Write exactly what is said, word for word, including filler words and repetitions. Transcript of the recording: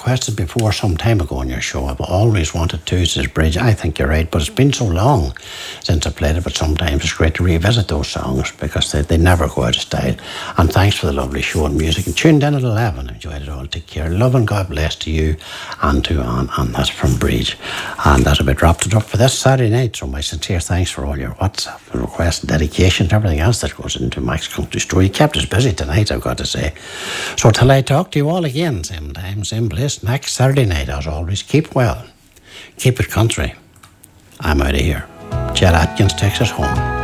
requested before some time ago on your show. I've always wanted Tuesday's Bridge. I think you're right, but it's been so long since I played it, but sometimes it's great to revisit those songs because they, they never go out of style. And thanks for the lovely show and music. And tuned in at eleven. Enjoyed it all. Take care. Love and God bless to you and to Anne. And that's from Bridge. And that's about wrapped it up for this Saturday night. So my sincere thanks for all your WhatsApp requests and dedication and everything else that goes into Mike's Country Store. You kept us busy tonight, I've got to say. So till I talk to you all again, same time, same place, next Saturday night, as always, keep well. Keep it country. I'm out of here. Chet Atkins takes us home.